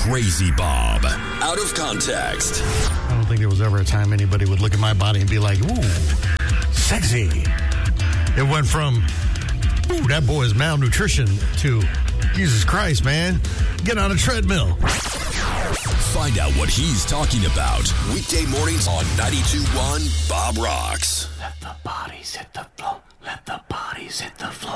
Crazy Bob. Out of context. I don't think there was ever a time anybody would look at my body and be like, ooh, sexy. It went from, ooh, that boy is malnutrition to, Jesus Christ, man, get on a treadmill. Find out what he's talking about. Weekday mornings on 92.1 Bob Rocks. Let the bodies hit the floor. Let the bodies hit the floor.